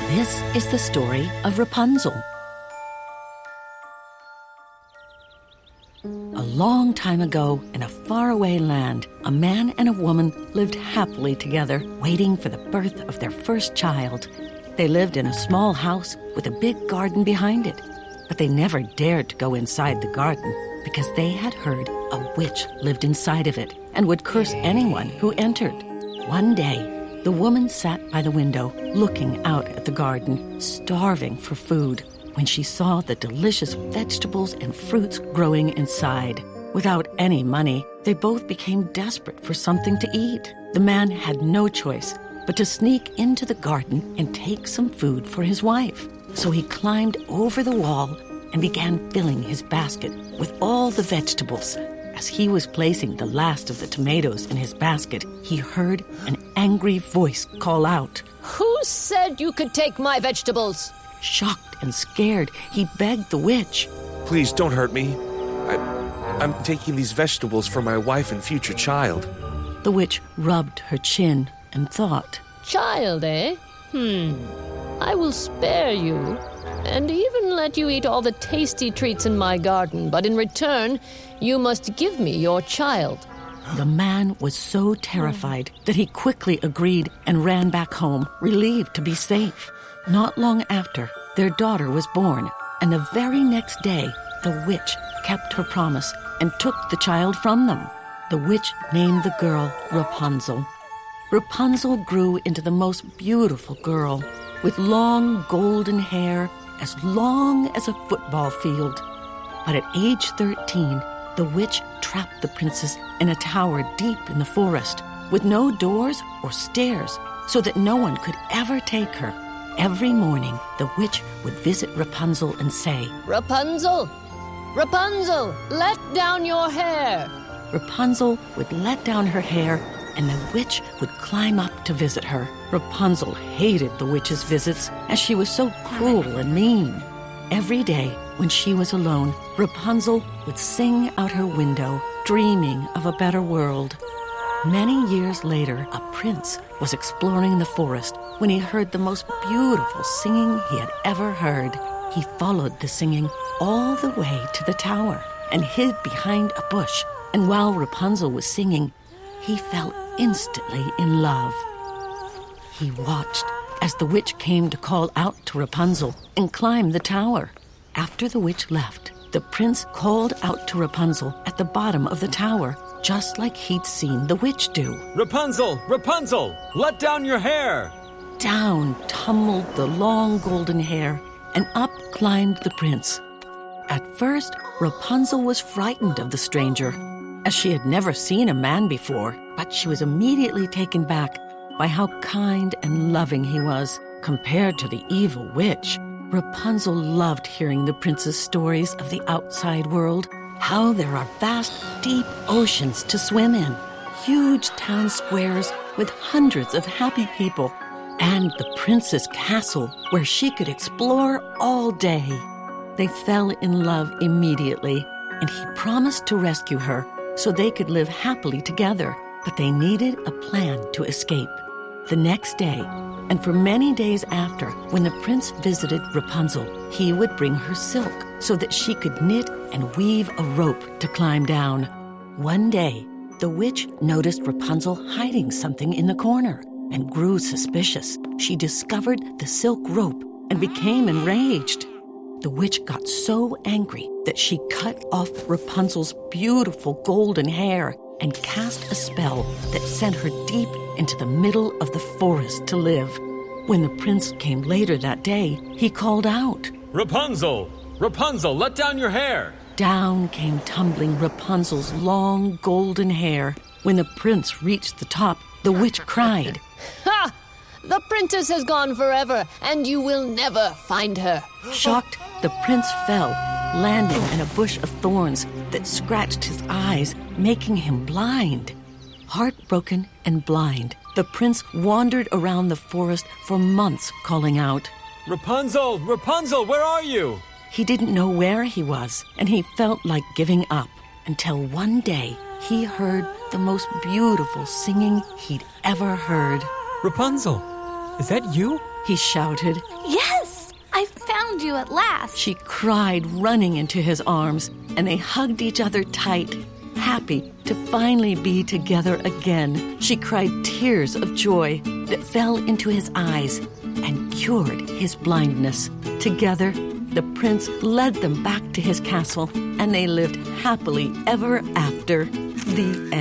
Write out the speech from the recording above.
This is the story of Rapunzel. A long time ago, in a faraway land, a man and a woman lived happily together, waiting for the birth of their first child. They lived in a small house with a big garden behind it, but they never dared to go inside the garden because they had heard a witch lived inside of it and would curse anyone who entered. One day, the woman sat by the window, looking out at the garden, starving for food, when she saw the delicious vegetables and fruits growing inside. Without any money, they both became desperate for something to eat. The man had no choice but to sneak into the garden and take some food for his wife. So he climbed over the wall and began filling his basket with all the vegetables. As he was placing the last of the tomatoes in his basket, he heard an angry voice call out, "Who said you could take my vegetables?" Shocked and scared, he begged the witch, "Please don't hurt me. I'm taking these vegetables for my wife and future child." The witch rubbed her chin and thought, "Child, eh? I will spare you, and even let you eat all the tasty treats in my garden, but in return, you must give me your child." The man was so terrified that he quickly agreed and ran back home, relieved to be safe. Not long after, their daughter was born, and the very next day, the witch kept her promise and took the child from them. The witch named the girl Rapunzel. Rapunzel grew into the most beautiful girl, with long golden hair as long as a football field. But at age 13, the witch trapped the princess in a tower deep in the forest, with no doors or stairs, so that no one could ever take her. Every morning, the witch would visit Rapunzel and say, "Rapunzel, Rapunzel, let down your hair." Rapunzel would let down her hair, and the witch would climb up to visit her. Rapunzel hated the witch's visits, as she was so cruel and mean. Every day, when she was alone, Rapunzel would sing out her window, dreaming of a better world. Many years later, a prince was exploring the forest when he heard the most beautiful singing he had ever heard. He followed the singing all the way to the tower and hid behind a bush. And while Rapunzel was singing, he fell instantly in love. He watched as the witch came to call out to Rapunzel and climbed the tower. After the witch left, the prince called out to Rapunzel at the bottom of the tower, just like he'd seen the witch do. "Rapunzel, Rapunzel, let down your hair!" Down tumbled the long golden hair, and up climbed the prince. At first, Rapunzel was frightened of the stranger, as she had never seen a man before, but she was immediately taken back by how kind and loving he was compared to the evil witch. Rapunzel loved hearing the prince's stories of the outside world, how there are vast, deep oceans to swim in, huge town squares with hundreds of happy people, and the prince's castle where she could explore all day. They fell in love immediately, and he promised to rescue her so they could live happily together, but they needed a plan to escape. The next day, and for many days after, when the prince visited Rapunzel, he would bring her silk so that she could knit and weave a rope to climb down. One day, the witch noticed Rapunzel hiding something in the corner and grew suspicious. She discovered the silk rope and became enraged. The witch got so angry that she cut off Rapunzel's beautiful golden hair and cast a spell that sent her deep into the middle of the forest to live. When the prince came later that day, he called out, "Rapunzel, Rapunzel, let down your hair!" Down came tumbling Rapunzel's long golden hair. When the prince reached the top, the witch cried, "Ha! The princess has gone forever, and you will never find her." Shocked, the prince fell, landing in a bush of thorns that scratched his eyes, making him blind. Heartbroken and blind, the prince wandered around the forest for months, calling out, "Rapunzel, Rapunzel, where are you?" He didn't know where he was, and he felt like giving up, until one day he heard the most beautiful singing he'd ever heard. "Rapunzel, is that you?" he shouted. Yes! I found you at last. She cried, running into his arms, and they hugged each other tight, happy to finally be together again. She cried tears of joy that fell into his eyes and cured his blindness. Together, the prince led them back to his castle, and they lived happily ever after. The end.